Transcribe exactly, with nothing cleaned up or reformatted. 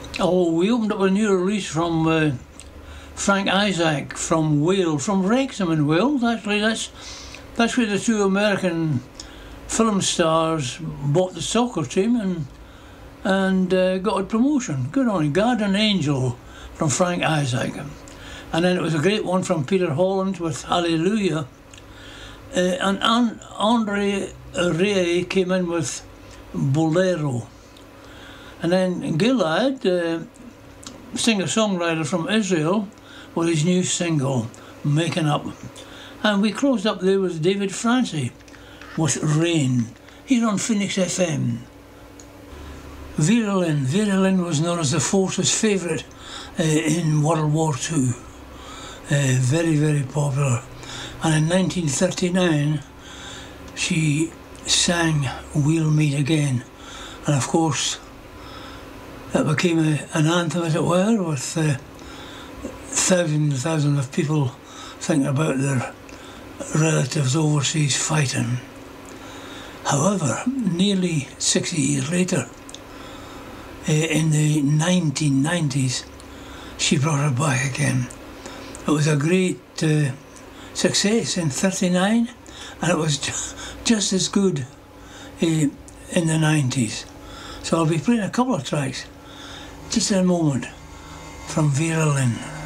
Oh, we opened up a new release from uh, Frank Isaac from Wales, from Wrexham in Wales. Actually, that's that's where the two American film stars bought the soccer team and and uh, got a promotion. Good on him. Guardian Angel from Frank Isaac. And then it was a great one from Peter Holland with Hallelujah. Uh, and An- Andre Ray came in with Bolero. And then Gilad, uh, singer-songwriter from Israel, with his new single, Making Up. And we closed up there with David Francie with Rain, here on Phoenix F M. Vera Lynn. Vera Lynn was known as the Force's favourite uh, in World War Two. Uh, very, very popular. And in nineteen thirty-nine, she sang We'll Meet Again. And of course, that became a, an anthem, as it were, with uh, thousands and thousands of people thinking about their relatives overseas fighting. However, nearly sixty years later, uh, in the nineteen nineties, she brought it back again. It was a great uh, success in thirty-nine, and it was ju- just as good uh, in the nineties. So I'll be playing a couple of tracks just in a moment from Vera Lynn.